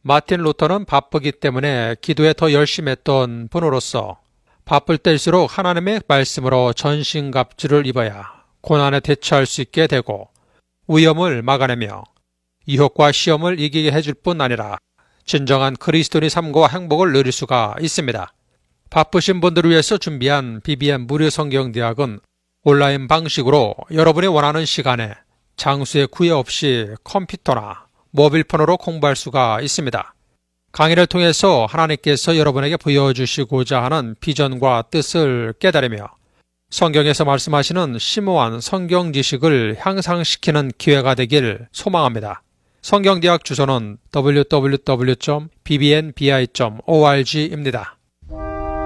마틴 루터는 바쁘기 때문에 기도에 더 열심히 했던 분으로서 바쁠 때일수록 하나님의 말씀으로 전신갑주를 입어야 고난에 대처할 수 있게 되고 위험을 막아내며 유혹과 시험을 이기게 해줄 뿐 아니라 진정한 그리스도인의 삶과 행복을 누릴 수가 있습니다. 바쁘신 분들을 위해서 준비한 BBN 무료 성경대학은 온라인 방식으로 여러분이 원하는 시간에 장소에 구애 없이 컴퓨터나 모빌폰으로 공부할 수가 있습니다. 강의를 통해서 하나님께서 여러분에게 보여주시고자 하는 비전과 뜻을 깨달으며 성경에서 말씀하시는 심오한 성경 지식을 향상시키는 기회가 되길 소망합니다. 성경대학 주소는 www.bbnbi.org입니다.